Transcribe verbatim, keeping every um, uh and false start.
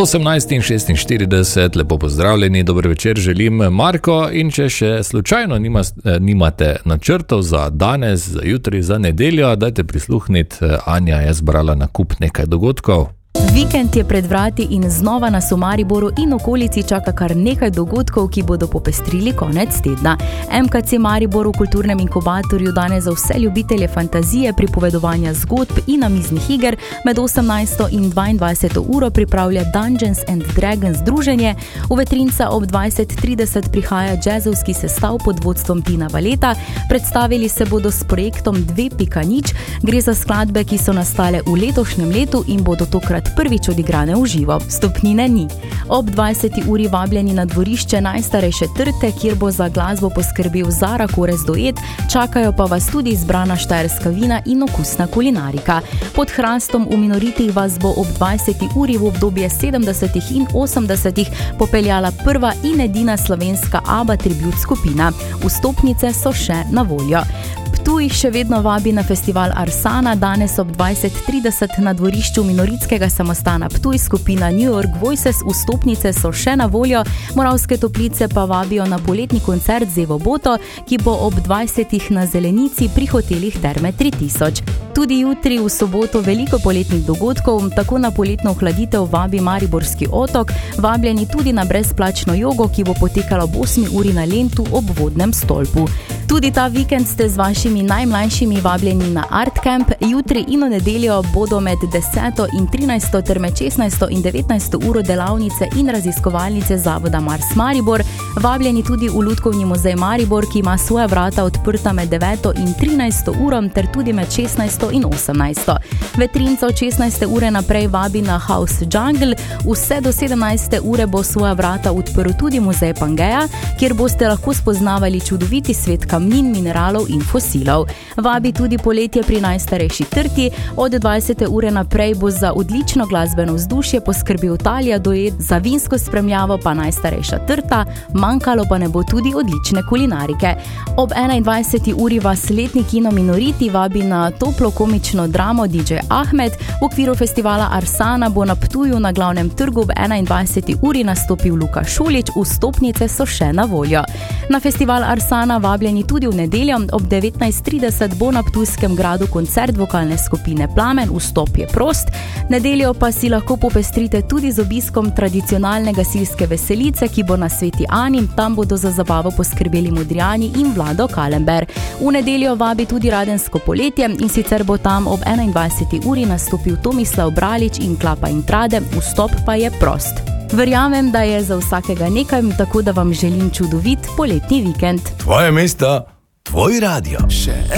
osemnajst in šestinštirideset, lepo pozdravljeni, dober večer želim Marko, in če še slučajno nima, nimate načrtov za danes, za jutri, za nedeljo, dajte prisluhniti, Anja je zbrala na kup nekaj dogodkov. Vikend je pred vrati in znova nas v Mariboru in okolici čaka kar nekaj dogodkov, ki bodo popestrili konec tedna. M K C Maribor v kulturnem inkubatorju danes za vse ljubitelje fantazije, pripovedovanja zgodb in namiznih iger med osemnajsto in dvaindvajseto uro pripravlja Dungeons and Dragons združenje. V Vetrinca ob dvajset trideset prihaja džezovski sestav pod vodstvom Tina Valeta. Predstavili se bodo s projektom dve pika nič. Gre za skladbe, ki so nastale v letošnjem letu in bodo tokrat prvič odigrane v živo. Vstopnine ni. Ob dvajseti uri vabljeni na dvorišče najstarejše trte, kjer bo za glasbo poskrbel Zara Korez Duet, čakajo pa vas tudi izbrana štajerska vina in okusna kulinarika. Pod hrastom v Minoritih vas bo ob dvajseti uri v obdobje sedemdesetih in osemdesetih popeljala prva in edina slovenska ABBA tribut skupina. Vstopnice so še na voljo. Ptuj še vedno vabi na festival Arsana, danes ob dvajset trideset na dvorišču Minoritskega samostana Ptuj skupina New York Voices, vstopnice so še na voljo. Moravske Toplice pa vabijo na poletni koncert z Evo Boto, ki bo ob dvajsetih na Zelenici pri hotelih Terme tri tisoč. Tudi jutri v soboto veliko poletnih dogodkov, tako na poletno ohladitev vabi Mariborski otok, vabljeni tudi na brezplačno jogo, ki bo potekala ob osmi uri na Lentu ob vodnem stolpu. Tudi ta vikend ste z vašimi najmlajšimi vabljeni na Art Camp. Jutri in v nedeljo bodo med deseto in trinajsto ter med šestnajsto in devetnajsto uro delavnice in raziskovalnice Zavoda Mars Maribor. Vabljeni tudi v Lutkovni muzej Maribor, ki ima svoja vrata odprta med deveto in trinajsto uro ter tudi med šestnajsto in osemnajsto. Vetrinca od šestnajste ure naprej vabi na House Jungle. Vse do sedemnajste ure bo svoja vrata odprl tudi muzej Pangeja, kjer boste lahko spoznavali čudoviti svet kamnin, mineralov in fosilov. Vabi tudi poletje pri najstarejši trti. Od dvajsete ure naprej bo za odlično glasbeno vzdušje poskrbel Talija Duet, za vinsko spremljavo pa najstarejša trta, manjkalo pa ne bo tudi odlične kulinarike. Ob enaindvajseti uri vas letni kino Minoriti vabi na toplo komično dramo D J Ahmed. V okviru festivala Arsana bo na Ptuju na glavnem trgu ob enaindvajseti uri nastopil Luka Šulič, vstopnice so še na voljo. Na festival Arsana vabljeni tudi v nedeljo, ob devetnajst trideset bo na Ptujskem gradu koncert vokalne skupine Plamen, vstop je prost. Nedeljo pa si lahko popestrite tudi z obiskom tradicionalne gasilske veselice, ki bo na Sveti Ani, tam bodo za zabavo poskrbeli Modrijani in Vlado Kalember. V nedeljo vabi tudi Radensko poletje, in sicer bo tam ob enaindvajseti uri nastopil Tomislav Bralič in Klapa in Trade, vstop pa je prost. Verjamem, da je za vsakega nekaj, tako da vam želim čudovit poletni vikend. Tvoje mesto, tvoj radio. Še